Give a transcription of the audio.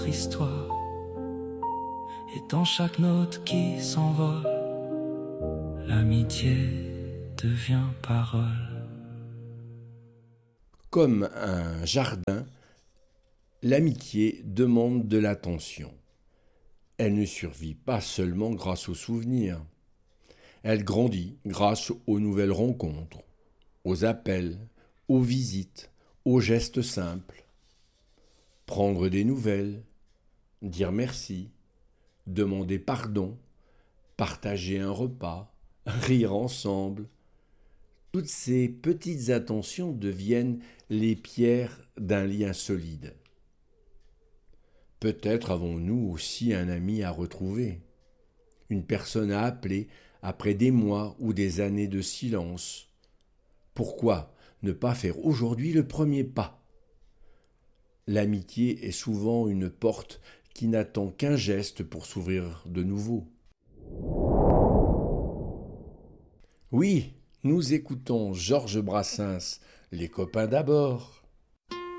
histoire. Et dans chaque note qui s'envole, l'amitié devient parole. Comme un jardin, l'amitié demande de l'attention. Elle ne survit pas seulement grâce aux souvenirs. Elle grandit grâce aux nouvelles rencontres, aux appels, aux visites, aux gestes simples. Prendre des nouvelles, dire merci, demander pardon, partager un repas, rire ensemble. Toutes ces petites attentions deviennent les pierres d'un lien solide. Peut-être avons-nous aussi un ami à retrouver, une personne à appeler après des mois ou des années de silence. Pourquoi ne pas faire aujourd'hui le premier pas ? L'amitié est souvent une porte qui n'attend qu'un geste pour s'ouvrir de nouveau. Oui, nous écoutons Georges Brassens, Les copains d'abord.